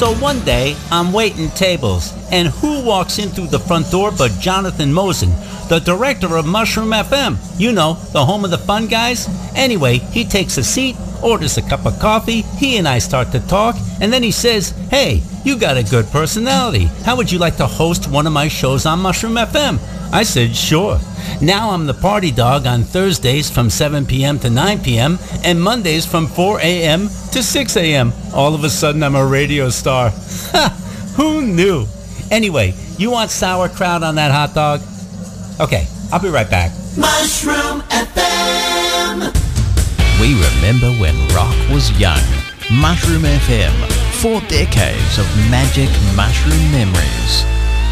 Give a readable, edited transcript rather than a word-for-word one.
So one day, I'm waiting tables, and who walks in through the front door but Jonathan Mosen, the director of Mushroom FM. You know, the home of the fun guys. Anyway, he takes a seat, orders a cup of coffee, he and I start to talk, and then he says, "Hey, you got a good personality. How would you like to host one of my shows on Mushroom FM?" I said, "Sure." Now I'm the party dog on Thursdays from 7 p.m. to 9 p.m. and Mondays from 4 a.m. to 6 a.m. All of a sudden I'm a radio star. Ha! Who knew? Anyway, you want sauerkraut on that hot dog? Okay, I'll be right back. Mushroom FM. We remember when rock was young. Mushroom FM. 4 decades of magic mushroom memories.